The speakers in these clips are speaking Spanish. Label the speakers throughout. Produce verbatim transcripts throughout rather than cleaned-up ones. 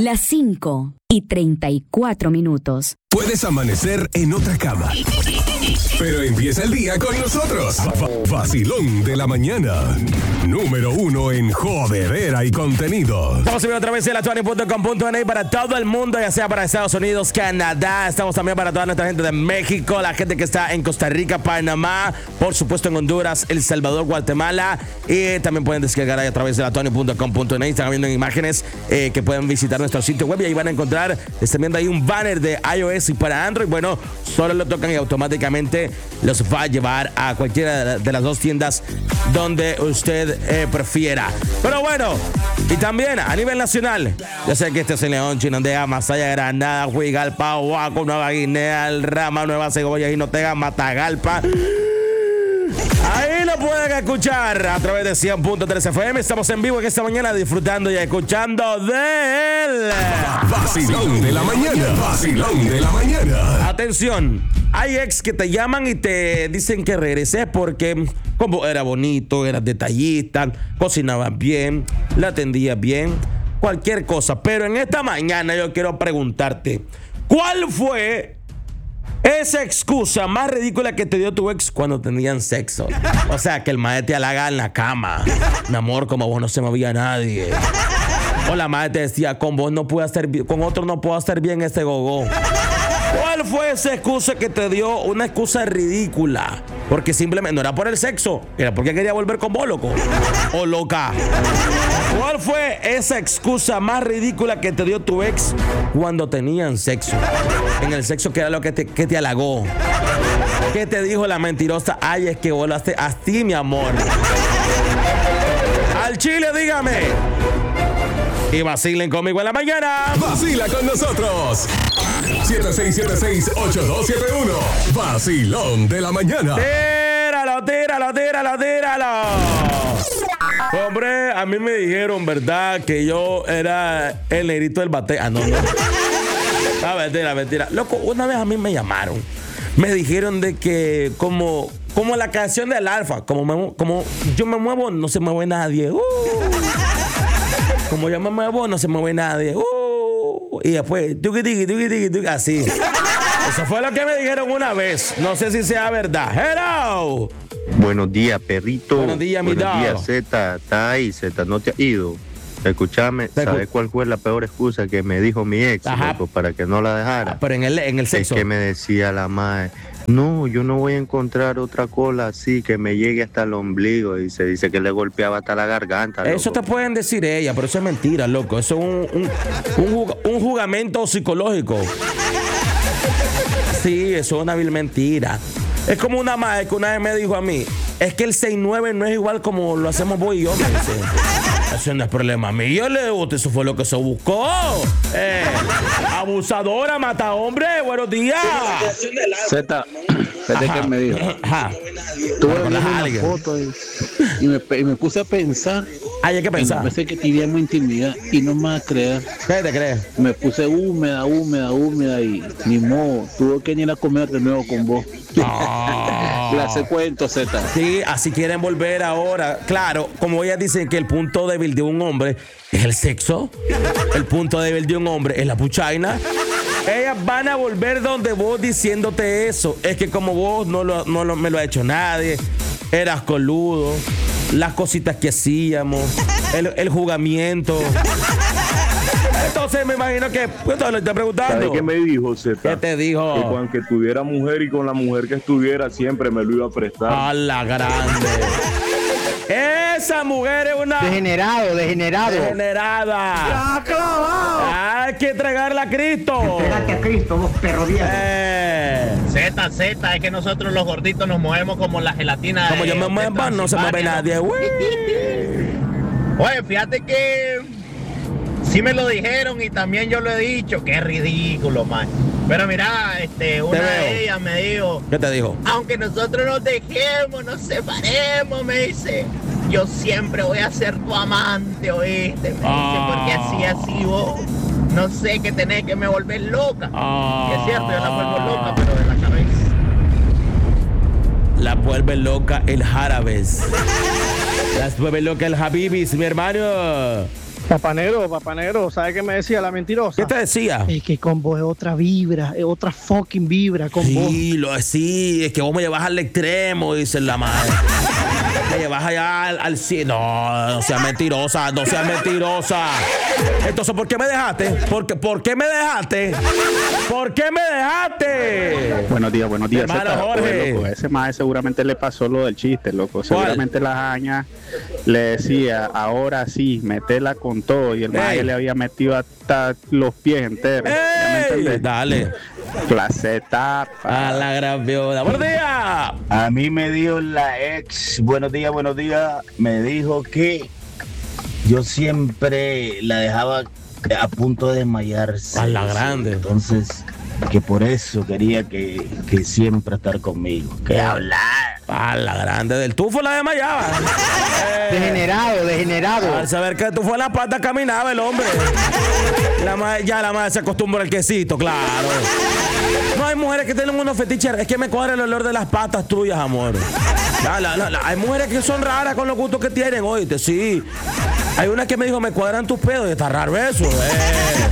Speaker 1: Las cinco y treinta y cuatro minutos.
Speaker 2: Puedes amanecer en otra cama, pero empieza el día con nosotros. Vacilón de la mañana. Número uno en jodedera y contenido.
Speaker 3: Estamos subiendo otra vez en la twenty punto com punto n a para todo el mundo, ya sea para Estados Unidos, Canadá. Estamos también para toda nuestra gente de México, la gente que está en Costa Rica, Panamá, por supuesto en Honduras, El Salvador, Guatemala. Y también pueden descargar ahí a través de la twenty punto com punto n a. Están viendo imágenes eh, que pueden visitar nuestro sitio web y ahí van a encontrar, están viendo ahí un banner de iOS y para Android. Bueno, solo lo tocan y automáticamente los va a llevar a cualquiera de las dos tiendas donde usted eh, prefiera. Pero bueno, y también a nivel nacional, ya sé que este es el León, Chinandega, Masaya, Granada, Huigalpa, Huaco, Nueva Guinea, El Rama, Nueva Segovia, Jinotega, Matagalpa. Ahí lo pueden escuchar a través de cien punto tres F M. Estamos en vivo en esta mañana disfrutando y escuchando del
Speaker 2: Vacilón de la mañana. Vacilón de la mañana.
Speaker 3: Atención, hay ex que te llaman y te dicen que regreses porque como era bonito, eras detallista, cocinabas bien, la atendías bien, cualquier cosa. Pero en esta mañana yo quiero preguntarte, ¿cuál fue esa excusa más ridícula que te dio tu ex cuando tenían sexo? O sea, que el maestro te halaga en la cama. Mi amor, como vos no se movía nadie. O la madre te decía, con vos no puedo hacer bien, con otro no puedo hacer bien este gogó. ¿Cuál fue esa excusa que te dio? Una excusa ridícula. Porque simplemente no era por el sexo, era porque quería volver con vos, loco. O loca. ¿Cuál fue esa excusa más ridícula que te dio tu ex cuando tenían sexo? En el sexo, ¿qué era lo que te, que te halagó? ¿Qué te dijo la mentirosa? Ay, es que volaste así, mi amor. Al chile, dígame. Y vacilen conmigo en la mañana.
Speaker 2: Vacila con nosotros. siete seis siete seis, ocho dos siete uno. Vacilón de la mañana.
Speaker 3: Tíralo, tíralo, tíralo, tíralo. Hombre, a mí me dijeron, ¿verdad? Que yo era el negrito del bate. Ah, no, no. Ah, mentira, mentira. Loco, una vez a mí me llamaron. Me dijeron de que como, como la canción del Alfa, como, me, como yo me muevo, no se mueve nadie. Uh. Como yo me muevo, no se mueve nadie. Uh. Y después, tuki, tuki, tuki, tuki, tuki, así. Eso fue lo que me dijeron una vez. No sé si sea verdad. Hello.
Speaker 4: Buenos días, perrito.
Speaker 3: Buenos días, mi
Speaker 4: Buenos
Speaker 3: dog.
Speaker 4: días, Z. Está ahí, Z. No te has ido. Escúchame, ¿sabes cuál fue la peor excusa que me dijo mi ex, loco, para que no la dejara?
Speaker 3: Ah, pero en el, en el sexo.
Speaker 4: Es que me decía la madre, no, yo no voy a encontrar otra cola así que me llegue hasta el ombligo. Y se dice que le golpeaba hasta la garganta, loco.
Speaker 3: Eso te pueden decir ella, pero eso es mentira, loco. Eso es un, un, un, jug, un jugamento psicológico. Sí, eso es una vil mentira. Es como una madre que una vez me dijo a mí, es que el seis nueve no es igual como lo hacemos vos y yo, me dice. Eso no es problema mío, le gusta, eso fue lo que se buscó. Eh, abusadora, mata hombre, buenos días.
Speaker 5: Z, ¿de qué me dijo?
Speaker 3: Ajá.
Speaker 5: Tuve una foto y, y, me, y me puse a pensar.
Speaker 3: Hay que pensar.
Speaker 5: Me parece que teníamos intimidad y no me vas a creer.
Speaker 3: ¿Qué te crees?
Speaker 5: Me puse húmeda, húmeda, húmeda y ni modo. Tuve que ir a comer de nuevo con vos.
Speaker 3: Oh.
Speaker 5: Le hace cuento, Z.
Speaker 3: Sí, así quieren volver ahora. Claro, como ellas dicen que el punto débil de un hombre es el sexo, el punto débil de un hombre es la puchaina. Ellas van a volver donde vos diciéndote eso. Es que como vos no, lo, no lo, me lo ha hecho nadie, eras coludo, las cositas que hacíamos, el, el jugamiento. Entonces me imagino que pues, te lo está preguntando.
Speaker 6: ¿Sabes qué me dijo, Z?
Speaker 3: ¿Qué te dijo?
Speaker 6: Que con que tuviera mujer y con la mujer que estuviera siempre me lo iba a prestar.
Speaker 3: A la grande. Esa mujer es una...
Speaker 7: Degenerado, degenerado.
Speaker 3: Degenerada. Hay que entregarla a Cristo.
Speaker 7: Entregate a Cristo, vos perro viejo.
Speaker 3: Eh.
Speaker 8: Z, Z, es que nosotros los gorditos nos movemos como la gelatina.
Speaker 3: Como
Speaker 8: de,
Speaker 3: yo me muevo, no se mueve nadie. Uy.
Speaker 8: Oye, fíjate que sí me lo dijeron y también yo lo he dicho. Qué ridículo, man. Pero mira, este, una de ellas me dijo.
Speaker 3: ¿Qué te dijo?
Speaker 8: Aunque nosotros nos dejemos, nos separemos, me dice, yo siempre voy a ser tu amante, ¿oíste? Me dice,
Speaker 3: Ah.
Speaker 8: porque así, así vos, no sé qué tenés que me volver loca.
Speaker 3: Ah.
Speaker 8: Y es cierto, yo la vuelvo loca, pero de la cabeza.
Speaker 3: La vuelve loca el Jarabes. Las vuelve loca el Habibis, mi hermano.
Speaker 9: Papanero, papanero, ¿sabe qué me decía la mentirosa?
Speaker 3: ¿Qué te decía?
Speaker 9: Es que con vos es otra vibra, es otra fucking vibra con vos.
Speaker 3: Sí, lo, sí, es que vos me llevas al extremo, dice la madre. Me llevas allá al, al cielo. No, no seas mentirosa, no seas mentirosa. Entonces, ¿por qué me dejaste? ¿Por qué, ¿por qué me dejaste? ¿Por qué me dejaste?
Speaker 10: Buenos días, buenos días.
Speaker 3: Hermano
Speaker 10: Zeta,
Speaker 3: Jorge.
Speaker 10: pues, loco, ese mae seguramente le pasó lo del chiste, loco. Seguramente la jaña le decía, ahora sí, metela con todo. Y el mae le había metido hasta los pies enteros. ¿Ya me entendés?
Speaker 3: Dale.
Speaker 10: Placeta.
Speaker 3: A la gran viuda. ¡Buenos días!
Speaker 11: A mí me dijo la ex, buenos días, buenos días, me dijo que yo siempre la dejaba a punto de desmayarse.
Speaker 3: A la grande.
Speaker 11: Entonces, que por eso quería que, que siempre estar conmigo. Que hablar.
Speaker 3: A la grande. Del tufo la desmayaba. Eh,
Speaker 7: Degenerado, degenerado.
Speaker 3: Al saber que el tufo en la pata caminaba el hombre. La madre, ya la madre se acostumbra al quesito, claro. No hay mujeres que tienen unos fetiches. Es que me cuadra el olor de las patas tuyas, amor. La, la, la, la, hay mujeres que son raras con los gustos que tienen, oíste, sí. Hay una que me dijo, me cuadran tus pedos. Y está raro eso, eh.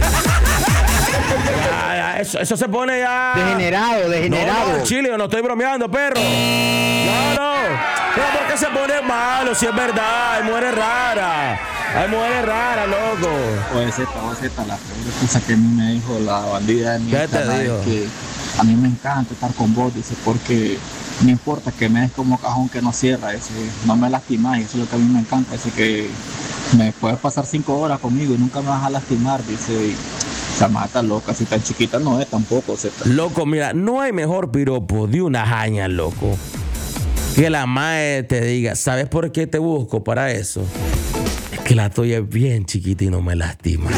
Speaker 3: Ya, ya, eso, eso se pone ya.
Speaker 7: Degenerado, degenerado.
Speaker 3: No, no, Chile, yo no estoy bromeando, perro. No, no. No, porque se pone malo, si es verdad. Hay mujeres raras. Hay mujeres raras, loco.
Speaker 12: Oye, Z, oye, Z, la peor cosa que a mí me dijo la bandida de mi
Speaker 3: ¿Qué te
Speaker 12: hermana
Speaker 3: dijo?
Speaker 12: es que a mí me encanta estar con vos, dice, porque no importa que me des como cajón que no cierra, dice, no me lastimas, y eso es lo que a mí me encanta, dice que me puedes pasar cinco horas conmigo y nunca me vas a lastimar, dice, y esa mata loca, si tan chiquita no es tampoco, Z.
Speaker 3: Loco, mira, no hay mejor piropo de una jaña, loco, que la mae te diga, ¿sabes por qué te busco para eso? Es que la tuya es bien chiquita y no me lastima.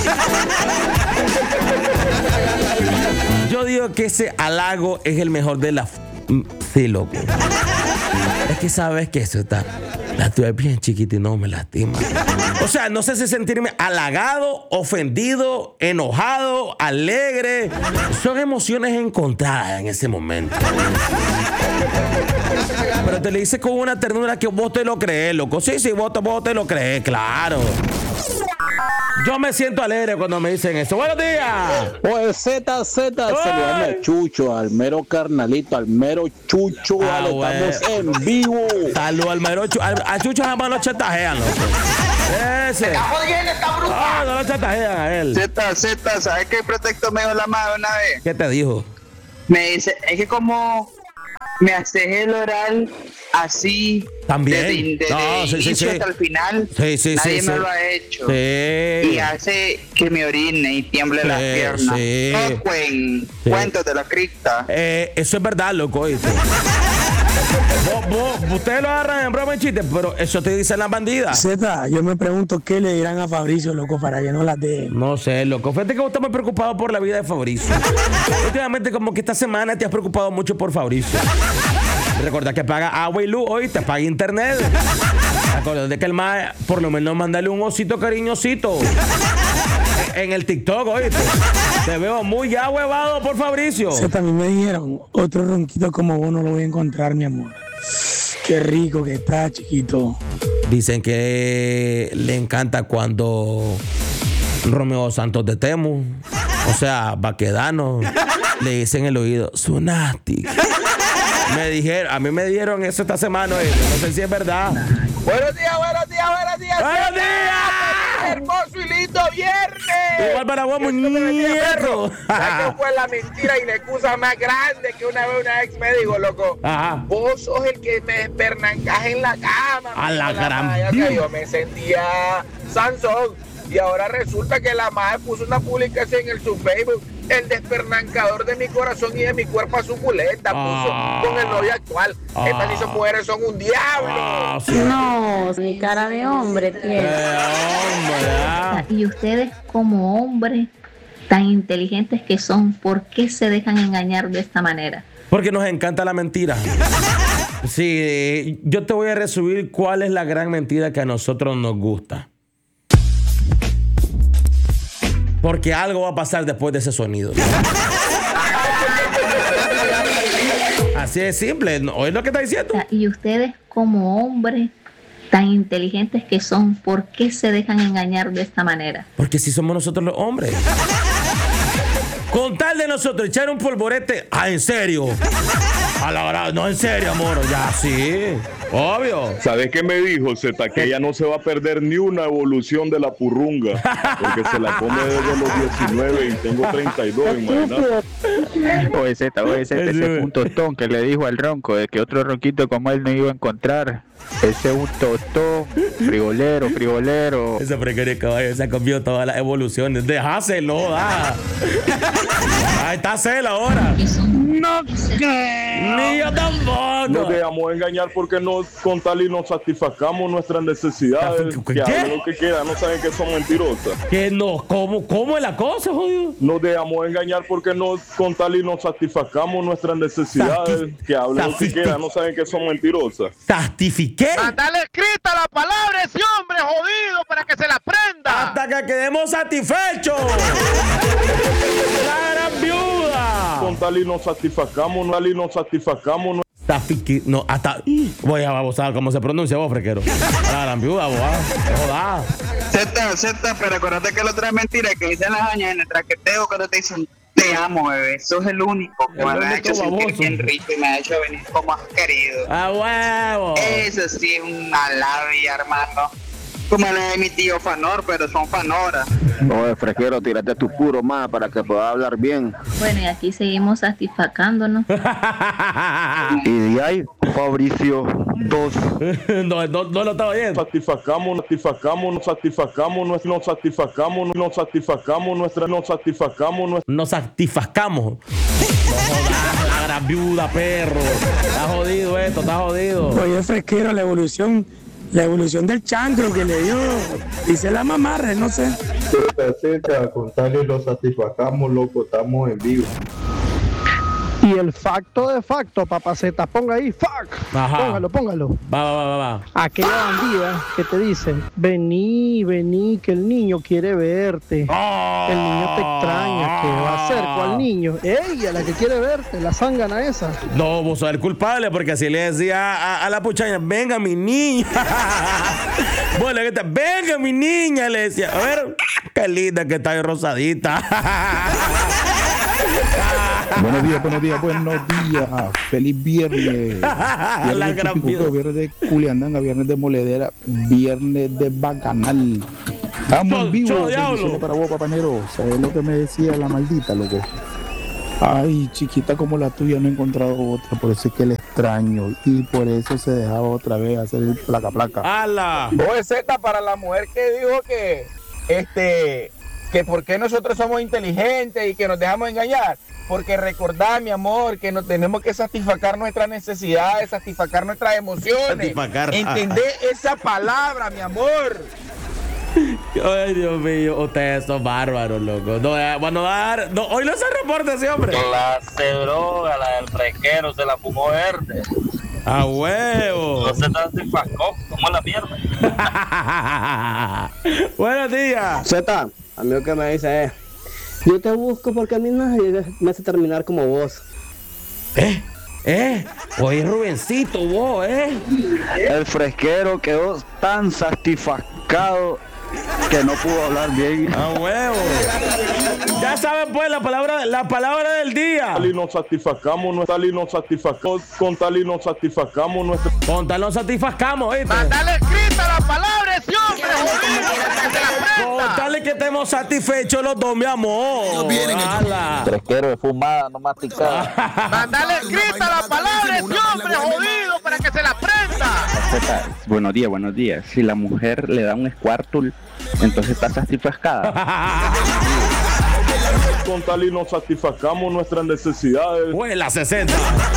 Speaker 3: Yo digo que ese halago es el mejor de la... F- sí, loco. Es que sabes que eso está... La tuya es bien chiquita y no me lastima. O sea, no sé si sentirme halagado, ofendido, enojado, alegre. Son emociones encontradas en ese momento. Pero te lo dice con una ternura que vos te lo crees, loco. Sí, sí, vos te, vos te lo crees, claro. Yo me siento alegre cuando me dicen eso. ¡Buenos días!
Speaker 5: Pues Z, Z, saludame al Chucho, al mero carnalito, al mero Chucho.
Speaker 3: Ah,
Speaker 5: vale,
Speaker 3: bueno.
Speaker 5: estamos en vivo.
Speaker 3: Salud al mero Chu- al, al Chucho jamás lo chatajean, loco. Ese. Ah, no lo chatajean a él.
Speaker 13: Z, Z, ¿sabes qué pretexto me dio la madre una vez?
Speaker 3: ¿Qué te dijo?
Speaker 13: Me dice, es que como me haces el oral así,
Speaker 3: También.
Speaker 13: desde, desde
Speaker 3: No, sí,
Speaker 13: el
Speaker 3: sí,
Speaker 13: inicio
Speaker 3: sí.
Speaker 13: hasta el final,
Speaker 3: Sí, sí,
Speaker 13: nadie
Speaker 3: sí,
Speaker 13: me
Speaker 3: sí.
Speaker 13: lo ha hecho.
Speaker 3: Sí.
Speaker 13: Y hace que me orine y tiemble
Speaker 3: Sí,
Speaker 13: las piernas.
Speaker 3: sí.
Speaker 13: No, cuen,
Speaker 3: Sí.
Speaker 13: cuentos de la cripta.
Speaker 3: Eh, eso es verdad, loco, ¿oíste? vos, vos, ustedes lo agarran en broma en chiste, pero eso te dicen las bandidas.
Speaker 9: Z, yo me pregunto qué le dirán a Fabricio, loco, para que no las deje.
Speaker 3: No sé, loco. Fíjate que vos estás muy preocupado por la vida de Fabricio. Últimamente, como que esta semana te has preocupado mucho por Fabricio. Recuerda que paga agua y luz, hoy te paga internet. Acuérdate que el mae, por lo menos, mándale un osito cariñosito en el TikTok, oíste. Te veo muy ya huevado por Fabricio.
Speaker 9: Z, también me dijeron, otro ronquito como vos no lo voy a encontrar, mi amor. Qué rico que está, chiquito.
Speaker 3: Dicen que le encanta cuando Romeo Santos de Temu, o sea, Baquedano, le dicen en el oído, Sunastic. Me dijeron, a mí me dieron eso esta semana, oye, no sé si es verdad.
Speaker 13: Buenos días, buenos días, buenos días.
Speaker 3: ¡Buenos
Speaker 13: días! Hermoso y lindo viernes.
Speaker 3: Igual para vos, muñeco.
Speaker 13: ¿Sabes qué fue la mentira y la excusa más grande que una vez una ex me dijo, loco?
Speaker 3: Ajá.
Speaker 13: Vos sos el que me despernancaje en la cama.
Speaker 3: A la gran-
Speaker 13: madre, o sea, yo me sentía Sansón. Y ahora resulta que la madre puso una publicación en el su Facebook. El despernancador de mi corazón y de mi cuerpo a suculenta puso
Speaker 3: Ah.
Speaker 13: con el novio actual.
Speaker 3: Ah.
Speaker 13: Estas ni son mujeres, son un diablo.
Speaker 3: Ah, sí.
Speaker 14: No, mi cara de hombre tiene.
Speaker 3: Eh, hombre, ah.
Speaker 14: Y ustedes como hombres tan inteligentes que son, ¿por qué se dejan engañar de esta manera?
Speaker 3: Porque nos encanta la mentira. Sí, yo te voy a resumir cuál es la gran mentira que a nosotros nos gusta. Porque algo va a pasar después de ese sonido. Así de simple. ¿Oís lo que está diciendo?
Speaker 14: Y ustedes como hombres tan inteligentes que son, ¿por qué se dejan engañar de esta manera?
Speaker 3: Porque si somos nosotros los hombres. Con tal de nosotros echar un polvorete. Ah, ¿en serio? A la hora, no, en serio, amor. Ya, sí. Obvio.
Speaker 6: ¿Sabes qué me dijo, Zeta? Que ella no se va a perder ni una evolución de la purrunga. Porque se la come desde los diecinueve y tengo treinta y dos, imagínate.
Speaker 10: Oye, Zeta, oye, Zeta, ese es un tostón que le dijo al ronco de que otro ronquito como él no iba a encontrar. Ese es un tostón, friolero, friolero.
Speaker 3: Ese precario caballo se ha comido todas las evoluciones. Dejáselo, da. Ahí está Cel ahora.
Speaker 7: No creo.
Speaker 3: Ni yo tampoco.
Speaker 6: Nos dejamos engañar porque nos, con tal y nos satisfacamos nuestras necesidades.
Speaker 3: ¿Qué?
Speaker 6: Que hablen lo que quieran, no saben que son mentirosas.
Speaker 3: Que no, ¿cómo, cómo es la cosa, jodido?
Speaker 6: Nos dejamos engañar porque nos, con tal y nos satisfacamos nuestras necesidades.
Speaker 3: Sati-
Speaker 6: que hablen lo que
Speaker 3: sati-
Speaker 6: quieran, no saben que son mentirosas.
Speaker 3: ¿Sastifiqué?
Speaker 8: Mandale escrita la palabra a ese hombre jodido para que se la aprenda.
Speaker 3: Hasta que quedemos satisfechos. La gran viuda.
Speaker 6: Con tal y nos satisfacamos, tal y nos satisfacamos.
Speaker 3: Tafiqui, no, hasta. Voy a vamos a ver cómo se pronuncia vos, frequero. La gran viuda, vos. Joda.
Speaker 15: Z, Z, pero acuérdate que la otra mentira que dicen las añas en el traqueteo cuando te dicen te amo, bebé. Sos el único que me ha hecho sentir bien rico y me ha hecho venir como has querido.
Speaker 3: ¡A huevo!
Speaker 15: Eso sí es una labia, hermano. Como la de mi tío Fanor, pero son Fanoras.
Speaker 4: Oye, fresquero, tírate tu puro más para que puedas hablar bien.
Speaker 14: Bueno, y aquí seguimos satisfacándonos.
Speaker 4: Y de ahí, Fabricio, dos.
Speaker 3: no, no, no lo estaba oyendo.
Speaker 6: Satisfacamos, satisfacamos, nos satisfacamos, nos, nos satisfacamos, nos satisfacamos, nuestra, nos satisfacamos, nuestra.
Speaker 3: Nos satisfacamos. No jodas, la gran viuda, perro. Está jodido esto, está jodido.
Speaker 9: Oye, fresquero, la evolución, la evolución del chancro que le dio, dice la mamarra, no sé.
Speaker 16: Z, con tal y lo satisfacamos, loco, estamos en vivo.
Speaker 17: Y el facto de facto, papaceta, ponga ahí, fuck.
Speaker 3: Ajá.
Speaker 17: Póngalo, póngalo.
Speaker 3: Va, va, va, va.
Speaker 17: Aquella bandida que te dice, vení, vení, que el niño quiere verte.
Speaker 3: Oh.
Speaker 17: El niño te extraña, ¿qué va a hacer? ¿Cuál niño? Ella, la que quiere verte, la zángana esa.
Speaker 3: No, vos sos el culpable, porque así le decía a, a la puchaña, venga mi niña. Vos le decías, venga mi niña, le decía, a ver, qué linda que está ahí rosadita.
Speaker 18: Buenos días, buenos días, buenos días. Feliz viernes.
Speaker 3: La
Speaker 18: Viernes
Speaker 3: gran
Speaker 18: típico,
Speaker 3: vida.
Speaker 18: viernes de culiandanga, viernes de moledera, viernes de bacanal. Estamos en vivo.
Speaker 3: Chao, diablo.
Speaker 18: Bendiciones para vos, papanero. ¿Sabes lo que me decía la maldita, loco? Ay, chiquita como la tuya, no he encontrado otra, por eso es que le extraño. Y por eso se dejaba otra vez hacer el placa placa.
Speaker 3: ¡Hala!
Speaker 13: Oye, Z, para la mujer que dijo que, este, que por qué nosotros somos inteligentes y que nos dejamos engañar. Porque recordad, mi amor, que nos tenemos que satisfacer nuestras necesidades, satisfacer nuestras emociones.
Speaker 3: Satisfacar.
Speaker 13: Entendé esa palabra, mi amor.
Speaker 3: Ay, Dios mío, ustedes son bárbaros, loco. No, eh, bueno, dar, no, hoy no se reporta ese hombre.
Speaker 19: Clase droga, la del fresquero, se la fumó verde.
Speaker 3: A huevo.
Speaker 19: No se satisfacó, como la mierda.
Speaker 3: Buenos días.
Speaker 20: Z, a mí lo que me dice es, yo te busco porque a mí nadie me hace terminar como vos.
Speaker 3: ¿Eh? ¿Eh? Oye, Rubencito, vos, ¿eh?
Speaker 4: El fresquero quedó tan satisfacado que no pudo hablar bien.
Speaker 3: A huevo. Ya saben, pues, la palabra, la palabra del día.
Speaker 6: Tal y nos satisfacamos, no tal y nos satisfacamos, con tal y nos satisfacamos nuestra.
Speaker 3: Con tal nos satisfacamos, ¿viste?
Speaker 8: Mandale escrita la palabra a ese hombre jodido para que se la aprenda.
Speaker 3: Con tal y que estemos satisfechos los dos, mi amor. ¡Hala!
Speaker 19: Fresquero de fumada, no masticada.
Speaker 8: Mandale escrita la palabra a ese hombre jodido para que se la aprenda.
Speaker 10: Z, buenos días, buenos días. Si la mujer le da un squartul, entonces está satisfacada.
Speaker 6: Con tal y nos satisfacamos nuestras necesidades.
Speaker 3: Huela sesenta.